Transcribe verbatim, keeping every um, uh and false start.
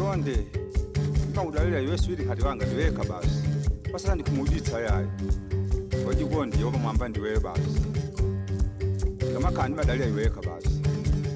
konde ngikudlalela yeswiri khati wanga ndiweka basi pasala ndikumuditsa yayo wajikonde yoba mwamba ndiwe basi ngamakhani badalira iweka basi